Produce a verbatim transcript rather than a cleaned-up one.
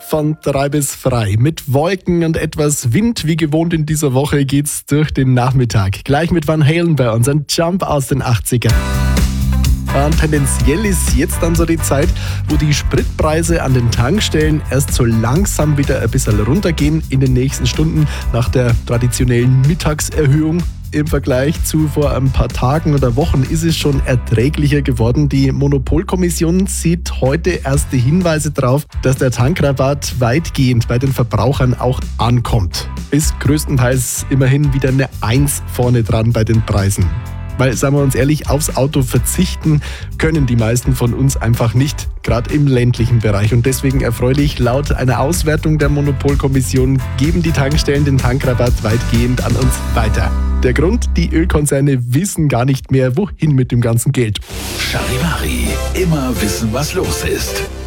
Von drei bis frei. Mit Wolken und etwas Wind, wie gewohnt in dieser Woche, geht's durch den Nachmittag. Gleich mit Van Halen bei uns, ein Jump aus den achtzigern. Und tendenziell ist jetzt dann so die Zeit, wo die Spritpreise an den Tankstellen erst so langsam wieder ein bisschen runtergehen in den nächsten Stunden nach der traditionellen Mittagserhöhung. Im Vergleich zu vor ein paar Tagen oder Wochen ist es schon erträglicher geworden. Die Monopolkommission sieht heute erste Hinweise darauf, dass der Tankrabatt weitgehend bei den Verbrauchern auch ankommt. Ist größtenteils immerhin wieder eine Eins vorne dran bei den Preisen. Weil, sagen wir uns ehrlich, aufs Auto verzichten können die meisten von uns einfach nicht, gerade im ländlichen Bereich. Und deswegen erfreulich, laut einer Auswertung der Monopolkommission geben die Tankstellen den Tankrabatt weitgehend an uns weiter. Der Grund? Die Ölkonzerne wissen gar nicht mehr, wohin mit dem ganzen Geld. Charivari, immer wissen, was los ist.